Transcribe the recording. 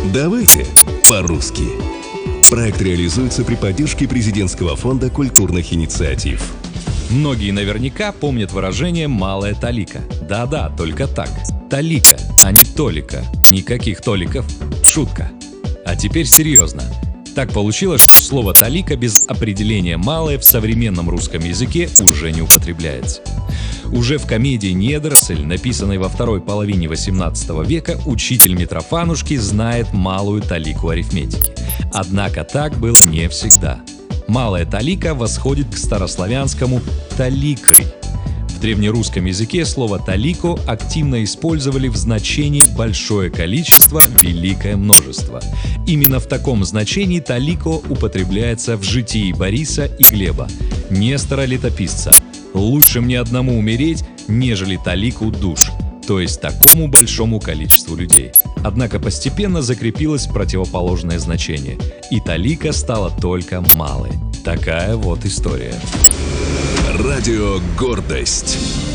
Давайте по-русски. Проект реализуется при поддержке Президентского фонда культурных инициатив. Многие наверняка помнят выражение «малая талика». Да-да, только так. Талика, а не толика. Никаких толиков. Шутка. А теперь серьезно. Так получилось, что слово «талика» без определения «малое» в современном русском языке уже не употребляется. Уже в комедии «Недоросль», написанной во второй половине XVIII века, учитель Митрофанушки знает малую талику арифметики. Однако так было не всегда. Малая талика восходит к старославянскому «таликой». В древнерусском языке слово «талико» активно использовали в значении «большое количество», «великое множество». Именно в таком значении «талико» употребляется в житии Бориса и Глеба, Нестора Летописца. «Лучше мне одному умереть, нежели талику душ», то есть такому большому количеству людей. Однако постепенно закрепилось противоположное значение, и талика стала только малой. Такая вот история. Радио «Гордость».